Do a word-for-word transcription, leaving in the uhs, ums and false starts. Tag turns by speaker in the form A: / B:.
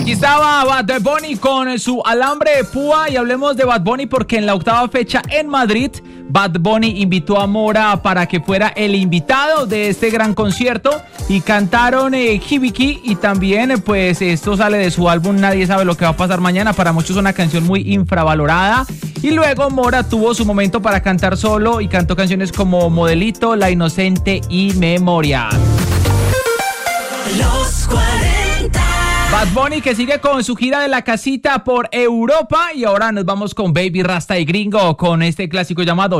A: Aquí estaba Bad Bunny con su alambre de púa y hablemos de Bad Bunny porque en la octava fecha en Madrid, Bad Bunny invitó a Mora para que fuera el invitado de este gran concierto y cantaron eh, Hibiki y también eh, pues esto sale de su álbum Nadie sabe lo que va a pasar mañana, para muchos es una canción muy infravalorada. Y luego Mora tuvo su momento para cantar solo y cantó canciones como Modelito, La Inocente y Memoria.
B: Los cuarenta.
A: Bad Bunny que sigue con su gira de la casita por Europa y ahora nos vamos con Baby Rasta y Gringo con este clásico llamado